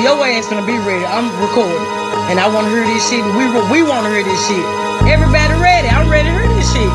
your ass finna be ready. I'm recording. And I wanna hear this shit. We wanna hear this shit. Everybody ready. I'm ready to hear this shit.